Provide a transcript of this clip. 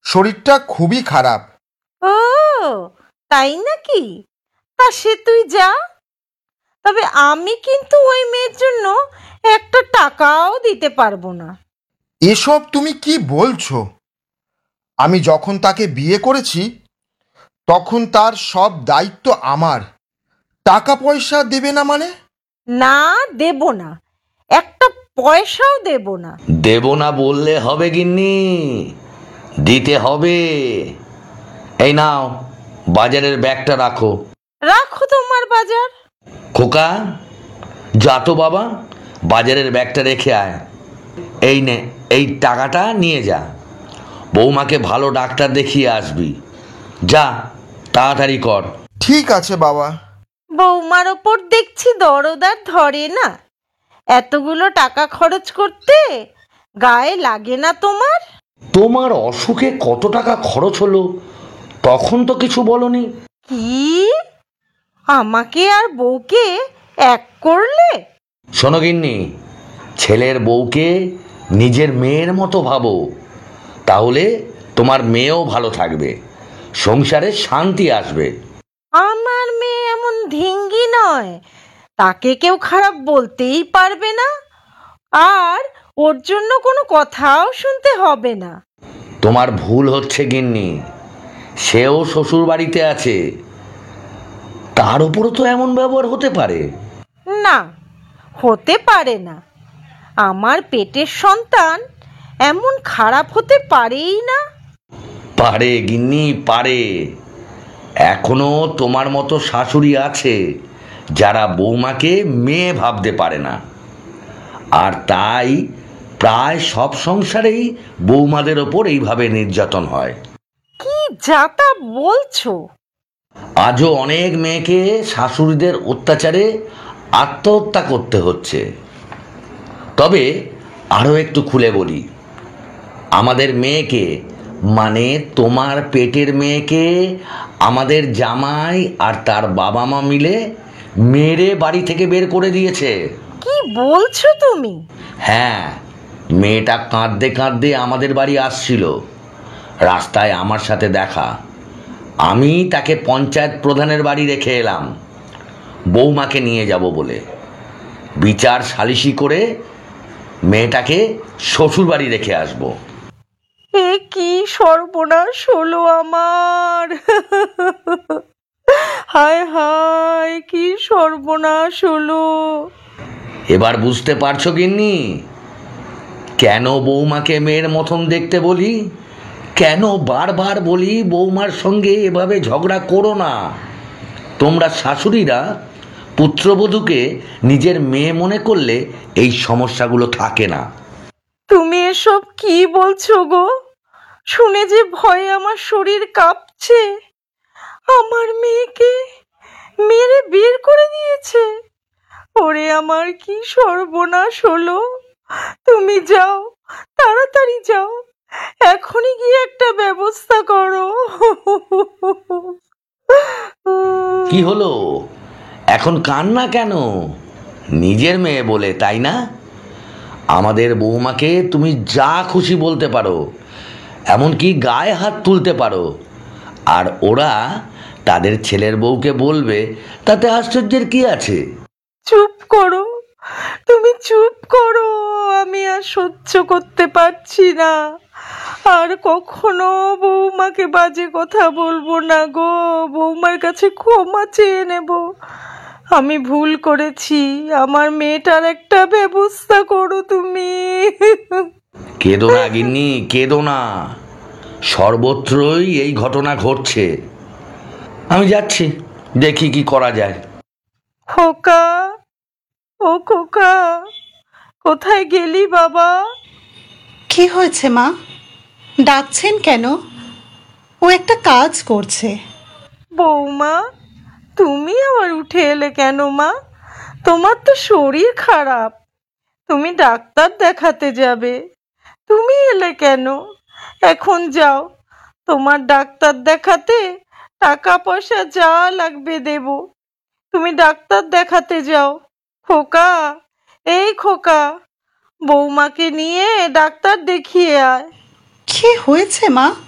শরীরটা খুবই খারাপ। ও তাই নাকি? তা সে তুই যা, তবে আমি কিন্তু ওই মেয়ের জন্য একটা টাকাও দিতে পারবো না। এসব তুমি কি বলছো? আমি যখন তাকে বিয়ে করেছি তখন তার সব দায়িত্ব আমার। টাকা পয়সা দেবে না মানে? না, দেব না, একটা পয়সাও দেব না। দেব না বললে হবে গিন্নি, দিতে হবে। এই নাও, বাজারের ব্যাগটা রাখো। রাখো তোমার বাজার। খোকা, যা তো বাবা, বাজারের ব্যাগটা রেখে আয়। এই নে, এই টাকাটা নিয়ে যা, বৌমাকে ভালো ডাক্তার দেখিয়ে আসবি। যা, তাড়াতাড়ি কর। ঠিক আছে বাবা। বৌমার ওপর দেখছি দরদ আর ধরে না। এতগুলো টাকা খরচ করতে গায়ে লাগে না তোমার? তোমার অসুখে কত টাকা খরচ হলো তখন তো কিছু বলনি। কি আমাকে আর বউকে এক করলে? শোনো গিন্নি, ছেলের বউকে নিজের মেয়ের মতো ভাবো, তাহলে তোমার মেয়েও ভালো থাকবে, সংসারে শান্তি আসবে। আমার মেয়ে এমন ধিঙ্গি নয়, তাকে কেউ খারাপ বলতেই পারবে না, আর ওর জন্য কোনো কথাও শুনতে হবে না। তোমার ভুল হচ্ছে গিন্নি, সেও শ্বশুর বাড়িতে আছে, তার উপরও তো এমন ব্যবহার হতে পারে? না, হতে পারে না। আমার পেটের সন্তান এমন খারাপ হতে পারেই না। পারে গিন্নি, পারে। এখনো তোমার মতো শাশুড়ি আছে যারা বৌমাকে মেয়ে ভাবতে পারে না, আর তাই প্রায় সব সংসারেই বৌমাদের ওপর এইভাবে নির্যাতন হয়। কি যা তা বলছো? আজও অনেক মেয়েকে শাশুড়িদের অত্যাচারে আত্মহত্যা করতে হচ্ছে। তবে আরও একটু খুলে বলি, আমাদের মেয়েকে, মানে তোমার পেটের মেয়েকে, আমাদের জামাই আর তার বাবা মা মিলে মেরে বাড়ি থেকে বের করে দিয়েছে। কি বলছো তুমি? হ্যাঁ, মেয়েটা কাঁদতে কাঁদতে আমাদের বাড়ি আসছিল, রাস্তায় আমার সাথে দেখা। আমি তাকে পঞ্চায়েত প্রধানের বাড়ি রেখে এলাম বৌমাকে নিয়ে যাব বলে। বিচার সালিশি করে মেয়েটাকে শ্বশুর বাড়ি রেখে আসবো। এ কি সর্বনাশ হলো আমার! হায় হায়, কি সর্বনাশ হলো! এবার বুঝতে পারছো গিন্নি, কেন বৌমাকে মেয়ের মতন দেখতে বলি, কেন বারবার বলি বৌমার সঙ্গে এভাবে ঝগড়া করো না। তোমরা শাশুড়িরা পুত্রবধূকে নিজের মেয়ে মনে করলে এই সমস্যাগুলো থাকে না। তুমি এসব কি বলছো গো? শুনে যে ভয়ে আমার শরীর কাঁপছে। আমার মেয়েকে মেরে বের করে দিয়েছে। ওরে আমার কি সর্বনাশ হলো! তুমি যাও, তাড়াতাড়ি যাও, এখনই গিয়ে একটা ব্যবস্থা করো। কি হলো, এখন কান্না কেন? নিজের মেয়ে বলে, তাই না? আমাদের বৌমাকে তুমি যা খুশি বলতে পারো, এমনকি গায়ে হাত তুলতে পারো, আর ওরা তাদের ছেলের বউকে বলবে, তাতে আশ্চর্যের কি আছে? চুপ করো, তুমি চুপ করো। আমি আর সহ্য করতে পারছি না। আর কখনো বৌমাকে বাজে কথা বলবো না গো। বৌমার কাছে ক্ষমা চেয়ে নেব। আমি ভুল করেছি। আমার মেয়েটার একটা ব্যবস্থা করো তুমি। কেঁদো না গিন্নি, কেঁদো না। সর্বত্রই এই ঘটনা ঘটছে। আমি যাচ্ছি, দেখি কি করা যায়। খোকা, ও খোকা, কোথায় গেলি বাবা? কি হয়েছে মা? ডাকছেন কেন? ও একটা কাজ করছে। বৌমা, তুমি আবার উঠে এলে কেন মা? তোমার তো শরীর খারাপ, তুমি ডাক্তার দেখাতে যাবে, তুমি এলে কেন? এখন যাও, তোমার ডাক্তার দেখাতে টাকা পয়সা যা লাগবে দেব। তুমি ডাক্তার দেখাতে যাও। খোকা, এই খোকা, বৌমাকে নিয়ে ডাক্তার দেখিয়ে আয়। কি হয়েছে মা?